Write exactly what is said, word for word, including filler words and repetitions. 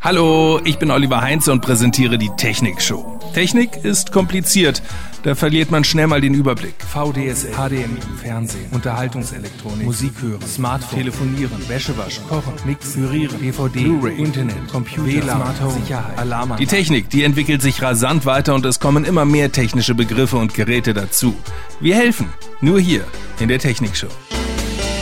Hallo, ich bin Oliver Heinze und präsentiere die Technik-Show. Technik ist kompliziert, da verliert man schnell mal den Überblick. V D S L, H D M I, Fernsehen, Unterhaltungselektronik, Musik hören, Smartphone, telefonieren, Wäsche waschen, kochen, mixen, pürieren, D V D, Blu-ray, Internet, Computer, W L A N, Smart Home, Sicherheit, Alarm. Die Technik, die entwickelt sich rasant weiter und es kommen immer mehr technische Begriffe und Geräte dazu. Wir helfen, nur hier in der Technik-Show.